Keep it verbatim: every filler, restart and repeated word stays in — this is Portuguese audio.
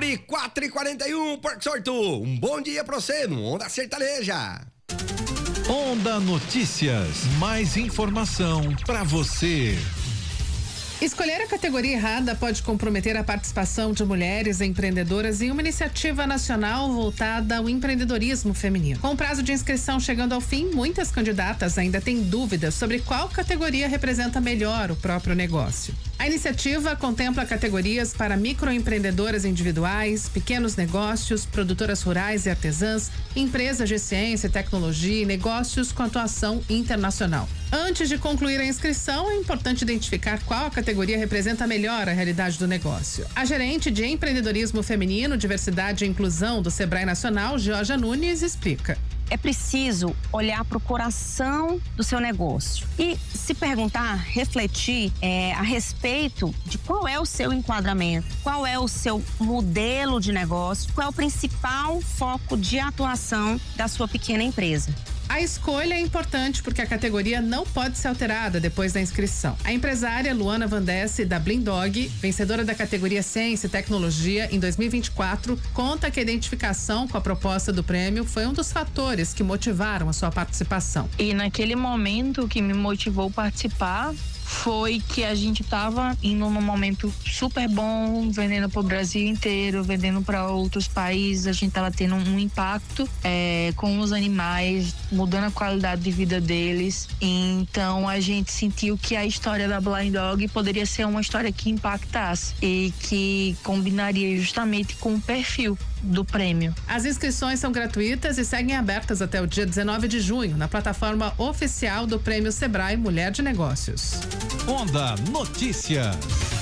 e quatro e quarenta e um, Porto Sorto. Um bom dia pra você no Onda Sertaneja. Onda Notícias, mais informação pra você. Escolher a categoria errada pode comprometer a participação de mulheres empreendedoras em uma iniciativa nacional voltada ao empreendedorismo feminino. Com o prazo de inscrição chegando ao fim, muitas candidatas ainda têm dúvidas sobre qual categoria representa melhor o próprio negócio. A iniciativa contempla categorias para microempreendedoras individuais, pequenos negócios, produtoras rurais e artesãs, empresas de ciência e tecnologia e negócios com atuação internacional. Antes de concluir a inscrição, é importante identificar qual a categoria representa melhor a realidade do negócio. A gerente de empreendedorismo feminino, diversidade e inclusão do Sebrae Nacional, Georgia Nunes, explica. É preciso olhar para o coração do seu negócio e se perguntar, refletir é, a respeito de qual é o seu enquadramento, qual é o seu modelo de negócio, qual é o principal foco de atuação da sua pequena empresa. A escolha é importante porque a categoria não pode ser alterada depois da inscrição. A empresária Luana Vandesse, da Blindog, vencedora da categoria Ciência e Tecnologia em dois mil e vinte e quatro, conta que a identificação com a proposta do prêmio foi um dos fatores que motivaram a sua participação. E naquele momento que me motivou a participar foi que a gente estava indo num momento super bom, vendendo para o Brasil inteiro, vendendo para outros países. A gente estava tendo um impacto é, com os animais, mudando a qualidade de vida deles. Então a gente sentiu que a história da Blind Dog poderia ser uma história que impactasse e que combinaria justamente com o perfil do prêmio. As inscrições são gratuitas e seguem abertas até o dia dezenove de junho na plataforma oficial do Prêmio Sebrae Mulher de Negócios. Onda Notícias.